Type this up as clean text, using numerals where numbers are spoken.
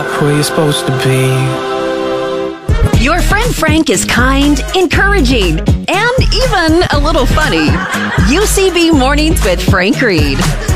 stop where you're supposed to be. Your friend Frank is kind, encouraging, and even a little funny. UCB Mornings with Frank Reed.